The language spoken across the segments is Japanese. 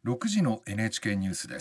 6時の NHK ニュースです。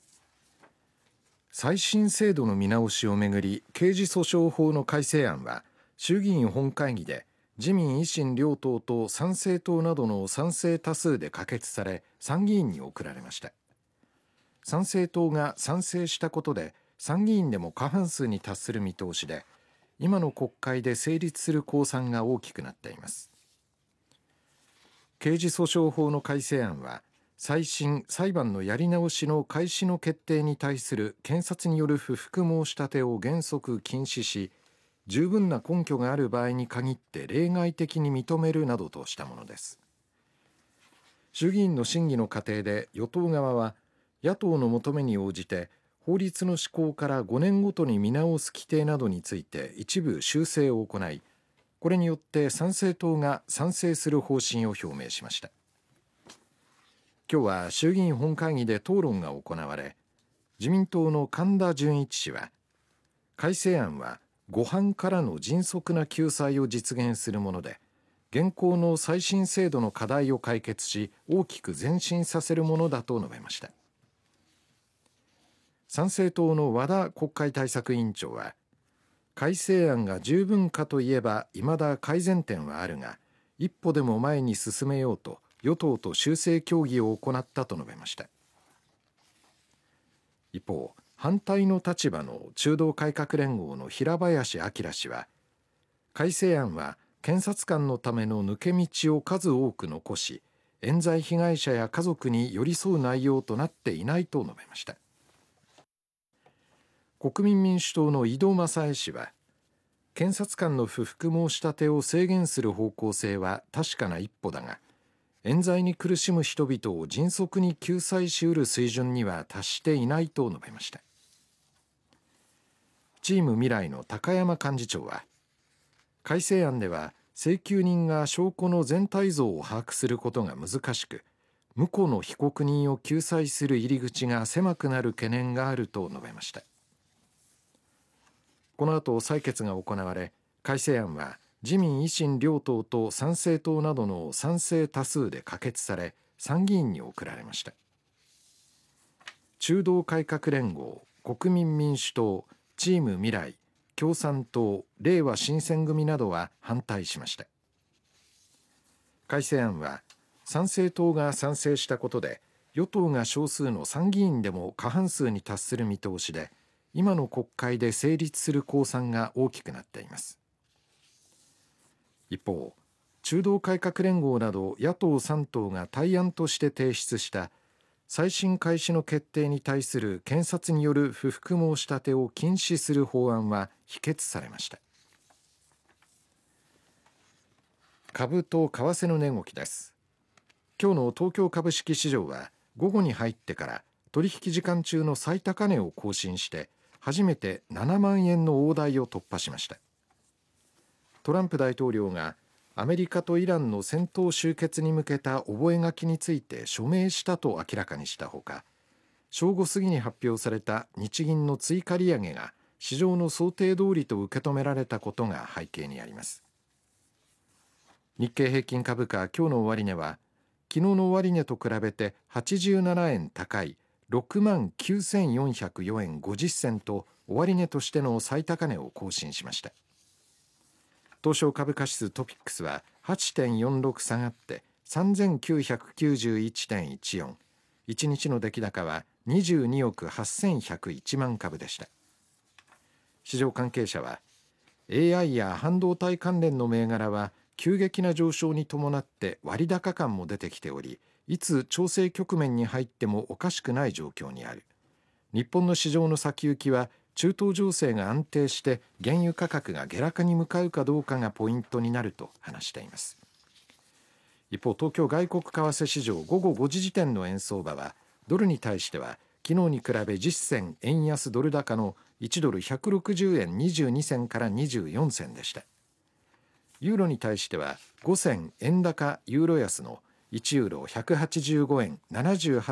再審制度の見直しをめぐり刑事訴訟法の改正案は衆議院本会議で自民維新両党と参政党などの賛成多数で可決され参議院に送られました。参政党が賛成したことで参議院でも過半数に達する見通しで、今の国会で成立する公算が大きくなっています。刑事訴訟法の改正案は再審・裁判のやり直しの開始の決定に対する検察による不服申し立てを原則禁止し、十分な根拠がある場合に限って例外的に認めるなどとしたものです。衆議院の審議の過程で与党側は野党の求めに応じて法律の施行から5年ごとに見直す規定などについて一部修正を行い、これによって参政党が賛成する方針を表明しました。今日は衆議院本会議で討論が行われ、自民党の神田潤一氏は、改正案は誤判からの迅速な救済を実現するもので、現行の再審制度の課題を解決し、大きく前進させるものだと述べました。参政党の和田国会対策委員長は、改正案が十分かといえば未だ改善点はあるが、一歩でも前に進めようと与党と修正協議を行ったと述べました。一方、反対の立場の中道改革連合の平林朗氏は、改正案は検察官のための抜け道を数多く残し、冤罪被害者や家族に寄り添う内容となっていないと述べました。国民民主党の井戸正恵氏は、検察官の不服申し立てを制限する方向性は確かな一歩だが、冤罪に苦しむ人々を迅速に救済しうる水準には達していないと述べました。チーム未来の高山幹事長は、改正案では請求人が証拠の全体像を把握することが難しく、無辜の被告人を救済する入り口が狭くなる懸念があると述べました。この後採決が行われ、改正案は自民維新両党と参政党などの賛成多数で可決され参議院に送られました。中道改革連合、国民民主党、チーム未来、共産党、れいわ新選組などは反対しました。改正案は参政党が賛成したことで与党が少数の参議院でも過半数に達する見通しで、今の国会で成立する公算が大きくなっています。一方、中道改革連合など野党3党が対案として提出した再審開始の決定に対する検察による不服申し立てを禁止する法案は否決されました。株と為替の値動きです。今日の東京株式市場は午後に入ってから取引時間中の最高値を更新して初めて7万円の大台を突破しました。トランプ大統領がアメリカとイランの戦闘終結に向けた覚書について署名したと明らかにしたほか、正午過ぎに発表された日銀の追加利上げが市場の想定通りと受け止められたことが背景にあります。日経平均株価今日の終値は昨日の終値と比べて87円高い69,404円50銭と終値としての最高値を更新しました。東証株価指数トピックスは 8.46 下がって3991.14、1日の出来高は22億8101万株でした。市場関係者は AI や半導体関連の銘柄は急激な上昇に伴って割高感も出てきており、いつ調整局面に入ってもおかしくない状況にある。日本の市場の先行きは中東情勢が安定して原油価格が下落に向かうかどうかがポイントになると話しています。一方、東京外国為替市場午後5時時点の円相場はドルに対しては昨日に比べ10銭円安ドル高の1ドル160円22銭から24銭でした。ユーロに対しては5銭円高ユーロ安の1ユーロ185円78